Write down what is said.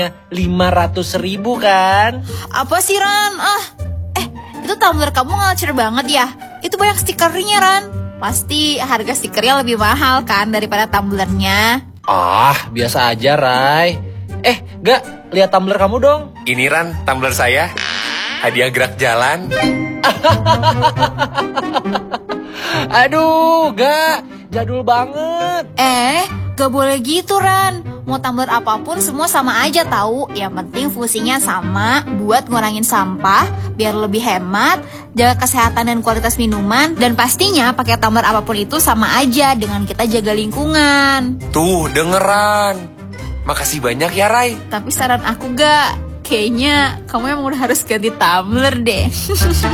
500.000 kan? Apa sih, Ran? Itu tumbler kamu ngelacer banget ya? Itu banyak stikernya, Ran. Pasti harga stikernya lebih mahal kan daripada tumblernya. Biasa aja, Rai. Gak, lihat tumbler kamu dong. Ini Ran, tumbler saya. Hadiah gerak jalan. Aduh, gak. Jadul banget. Gak boleh gitu, Ran. Mau tumbler apapun semua sama aja tahu. Yang penting fungsinya sama, buat ngurangin sampah, biar lebih hemat, jaga kesehatan dan kualitas minuman, dan pastinya pakai tumbler apapun itu sama aja dengan kita jaga lingkungan. Tuh, dengeran. Makasih banyak ya, Rai. Tapi saran aku kayaknya kamu emang udah harus ganti tumbler deh.